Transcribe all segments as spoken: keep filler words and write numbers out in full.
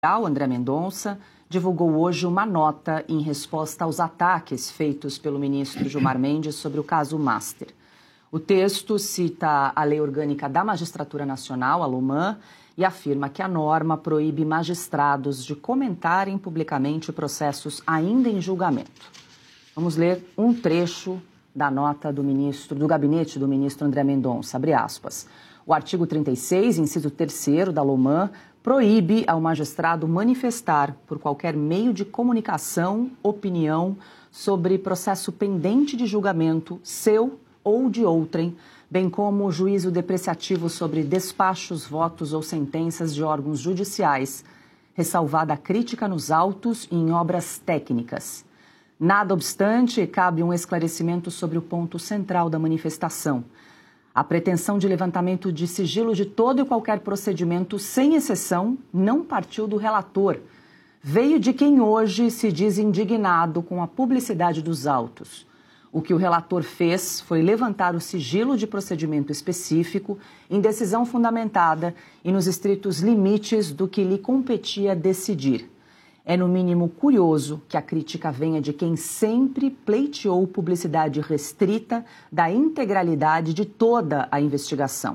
André Mendonça, divulgou hoje uma nota em resposta aos ataques feitos pelo ministro Gilmar Mendes sobre o caso Master. O texto cita a Lei Orgânica da Magistratura Nacional, a LOMAN, e afirma que a norma proíbe magistrados de comentarem publicamente processos ainda em julgamento. Vamos ler um trecho da nota do ministro, do gabinete do ministro André Mendonça, abre aspas. O artigo trinta e seis, inciso terceiro da LOMAN, proíbe ao magistrado manifestar, por qualquer meio de comunicação, opinião sobre processo pendente de julgamento seu ou de outrem, bem como juízo depreciativo sobre despachos, votos ou sentenças de órgãos judiciais, ressalvada a crítica nos autos e em obras técnicas. Nada obstante, cabe um esclarecimento sobre o ponto central da manifestação. A pretensão de levantamento de sigilo de todo e qualquer procedimento, sem exceção, não partiu do relator. Veio de quem hoje se diz indignado com a publicidade dos autos. O que o relator fez foi levantar o sigilo de procedimento específico, em decisão fundamentada e nos estritos limites do que lhe competia decidir. É, no mínimo, curioso que a crítica venha de quem sempre pleiteou publicidade restrita da integralidade de toda a investigação.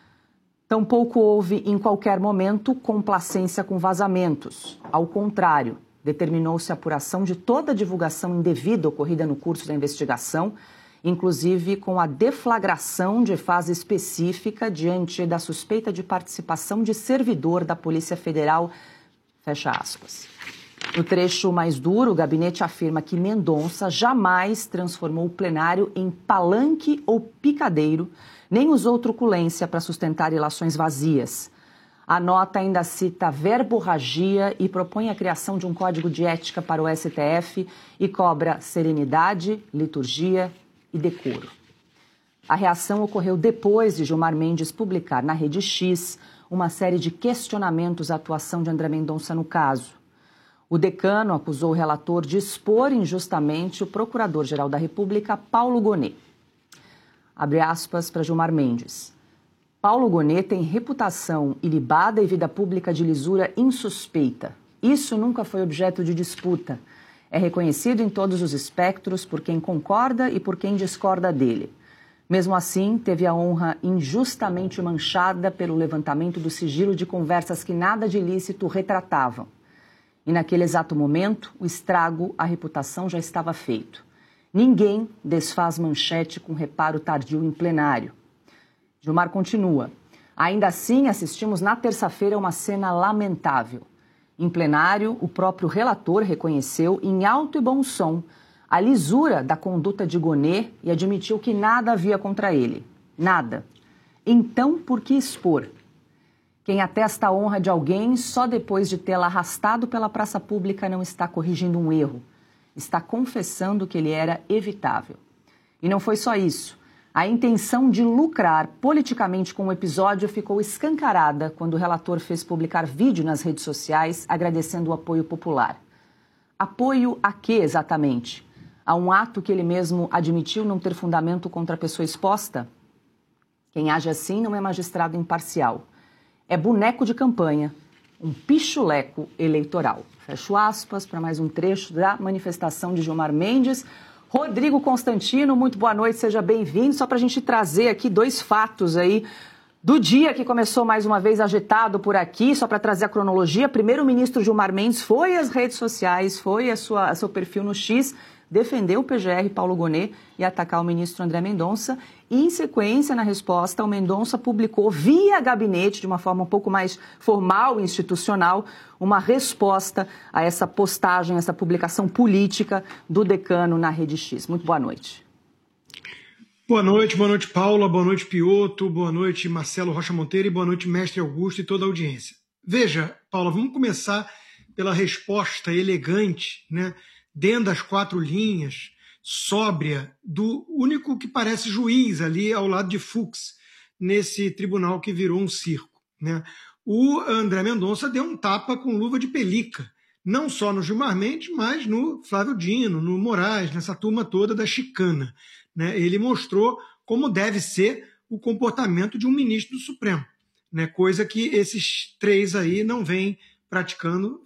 Tampouco houve, em qualquer momento, complacência com vazamentos. Ao contrário, determinou-se a apuração de toda a divulgação indevida ocorrida no curso da investigação, inclusive com a deflagração de fase específica diante da suspeita de participação de servidor da Polícia Federal. Fecha aspas. No trecho mais duro, o gabinete afirma que Mendonça jamais transformou o plenário em palanque ou picadeiro, nem usou truculência para sustentar ilações vazias. A nota ainda cita verborragia e propõe a criação de um código de ética para o S T F e cobra serenidade, liturgia e decoro. A reação ocorreu depois de Gilmar Mendes publicar na Rede X uma série de questionamentos à atuação de André Mendonça no caso. O decano acusou o relator de expor injustamente o procurador-geral da República, Paulo Gonet. Abre aspas para Gilmar Mendes. Paulo Gonet tem reputação ilibada e vida pública de lisura insuspeita. Isso nunca foi objeto de disputa. É reconhecido em todos os espectros por quem concorda e por quem discorda dele. Mesmo assim, teve a honra injustamente manchada pelo levantamento do sigilo de conversas que nada de ilícito retratavam. E naquele exato momento, o estrago à reputação já estava feito. Ninguém desfaz manchete com reparo tardio em plenário. Gilmar continua. Ainda assim, assistimos na terça-feira a uma cena lamentável. Em plenário, o próprio relator reconheceu, em alto e bom som, a lisura da conduta de Gonet e admitiu que nada havia contra ele. Nada. Então, por que expor? Quem atesta a honra de alguém só depois de tê-la arrastado pela praça pública não está corrigindo um erro. Está confessando que ele era evitável. E não foi só isso. A intenção de lucrar politicamente com o episódio ficou escancarada quando o relator fez publicar vídeo nas redes sociais agradecendo o apoio popular. Apoio a quê exatamente? A um ato que ele mesmo admitiu não ter fundamento contra a pessoa exposta? Quem age assim não é magistrado imparcial. É boneco de campanha, um pichuleco eleitoral. Fecho aspas para mais um trecho da manifestação de Gilmar Mendes. Rodrigo Constantino, muito boa noite, seja bem-vindo. Só para a gente trazer aqui dois fatos aí do dia que começou mais uma vez agitado por aqui, só para trazer a cronologia. Primeiro, o ministro Gilmar Mendes foi às redes sociais, foi a sua, a seu perfil no X, defendeu o P G R Paulo Gonet e atacar o ministro André Mendonça. E, em sequência, na resposta, o Mendonça publicou via gabinete, de uma forma um pouco mais formal e institucional, uma resposta a essa postagem, essa publicação política do decano na Rede X. Muito boa noite. Boa noite, boa noite, Paula, boa noite, Piotto, boa noite, Marcelo Rocha Monteiro e boa noite, mestre Augusto e toda a audiência. Veja, Paula, vamos começar pela resposta elegante, né, dentro das quatro linhas, sóbria, do único que parece juiz ali ao lado de Fux, nesse tribunal que virou um circo, né? O André Mendonça deu um tapa com luva de pelica, não só no Gilmar Mendes, mas no Flávio Dino, no Moraes, nessa turma toda da chicana, né? Ele mostrou como deve ser o comportamento de um ministro do Supremo, né? Coisa que esses três aí não vêm praticando